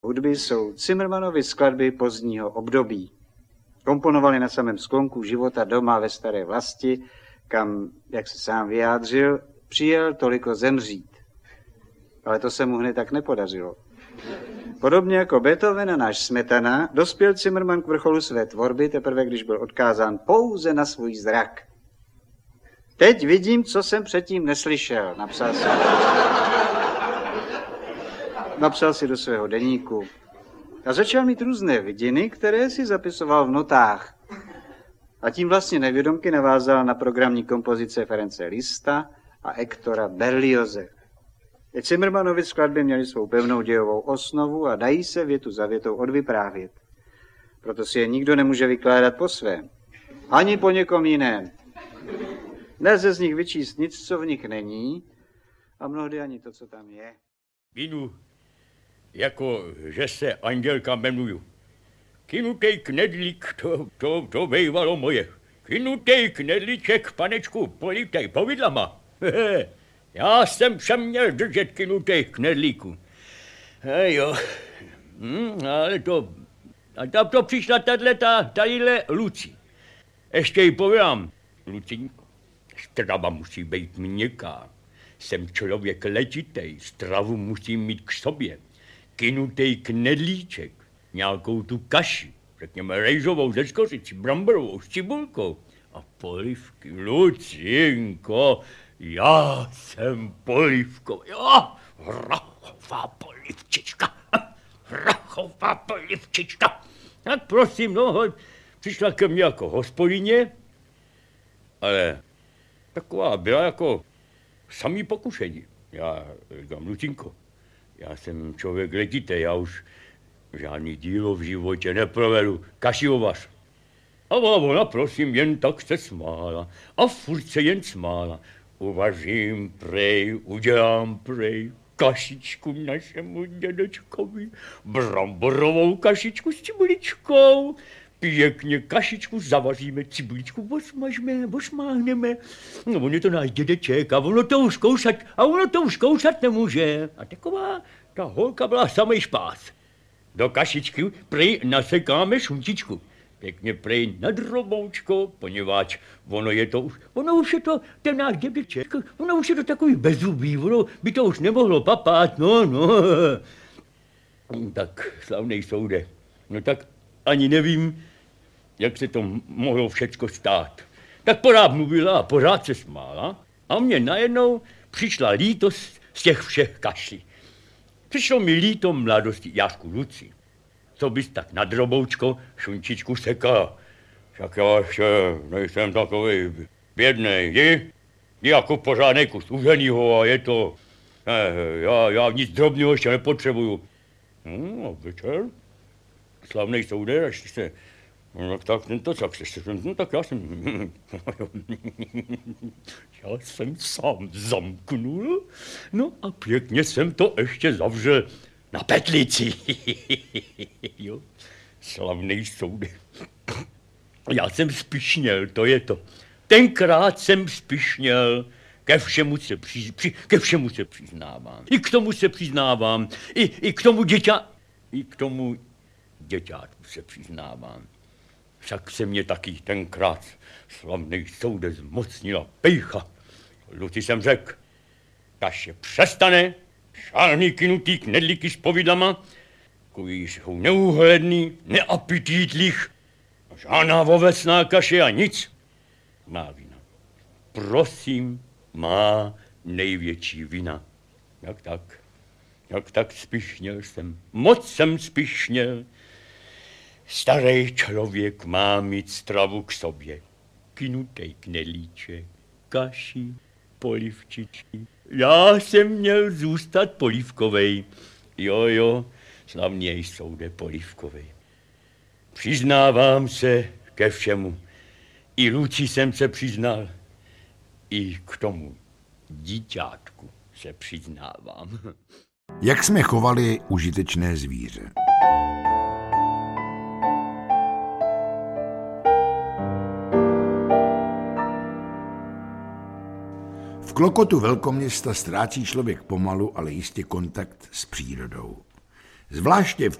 hudby jsou Cimrmanovy skladby pozdního období. Komponovali na samém sklonku života doma ve staré vlasti, kam, jak se sám vyjádřil, přijel toliko zemřít. Ale to se mu hned tak nepodařilo. Podobně jako Beethoven a náš Smetana, dospěl Cimrman k vrcholu své tvorby teprve, když byl odkázán pouze na svůj zrak. Teď vidím, co jsem předtím neslyšel, napsal si do svého deníku. A začal mít různé vidiny, které si zapisoval v notách. A tím vlastně nevědomky navázal na programní kompozice Ference Liszta a Hectora Berlioze. Cimrmanovy skladby měly svou pevnou dějovou osnovu a dají se větu za větou odvyprávět. Proto si je nikdo nemůže vykládat po svém. Ani po někom jiném. Nelze z nich vyčíst nic, co v nich není, a mnohdy ani to, co tam je. Vinu, jako že se Andělka jmenuju. Kynutej knedlík, to bývalo moje. Kynutej knedlíček, panečku, politej povidlama. Já jsem všem měl držet kynutej knedlíku. Jo. Ale a tam to přišla tadyhle Lucí. Ještě jí povídám, Lucinko, strava musí být měkká. Jsem člověk letitej, stravu musím mít k sobě. Kynutej knedlíček, nějakou tu kaši, řekněme rejžovou ze skořicí, bramborovou s cibulkou a polivky. Lucinko, já jsem polivkový. Rachová polivčička. Tak prosím, přišla ke mně jako hospodyně, ale taková byla jako samý pokušení. Já říkám, Lucinko, já jsem člověk letitý, já už žádný dílo v životě neprovedu, kašiovař. A ona, prosím, jen tak se smála a furt se jen smála. Uvařím prej, udělám prej, kašičku našemu dědečkovi, bramborovou kašičku s cibuličkou. Pěkně kašičku zavaříme, cibuličku osmáhneme. No, on je to náš dědeček a ono to už koušat nemůže. A taková ta holka byla samej špás. Do kašičky prej nasekáme šunčičku. Pěkně prej na droboučko, poněvadž ono už je to ten náš dědeček, ono už je to takový bezzubý, ono by to už nemohlo papát, no. Tak, slavnej soude, no tak ani nevím, jak se to mohlo všecko stát. Tak pořád mluvila a pořád se smála a mně najednou přišla lítost z těch všech kaší. Přišlo mi líto mladosti, Jášku Luci. Co bys tak na droboučko šunčičku sekal? Však já ještě nejsem takový bědnej, jdi jako pořádnej kus uženýho a je to... Já nic drobného ještě nepotřebuju. No, večer, slavnej soude, až se... No tak já jsem sám zamknul, no a pěkně jsem to ještě zavřel na petlici. Jo, slavnej soude. Já jsem spišněl, to je to. Tenkrát jsem spišněl, ke všemu se přiznávám. I k tomu se přiznávám, i k tomu děťátku se přiznávám. Však se mě taky tenkrát slavnej soude zmocnila pejcha. Luci jsem řekl, kaše přestane, žádný kynutý knedlíky s povidlama, takový jsou neúhledný, neapetitlich, žádná ovesná kaše a nic. Má vina. Prosím, má největší vina. Jak tak spišněl jsem, moc jsem spišněl. Starý člověk má mít stravu k sobě. Kynutej knedlíček, kaši, polivčičky. Já jsem měl zůstat polivkovej. Jo, slavněj soude polivkovej. Přiznávám se ke všemu. I Luci jsem se přiznal. I k tomu díťátku se přiznávám. Jak jsme chovali užitečné zvíře? V klokotu velkoměsta ztrácí člověk pomalu, ale jistě kontakt s přírodou. Zvláště v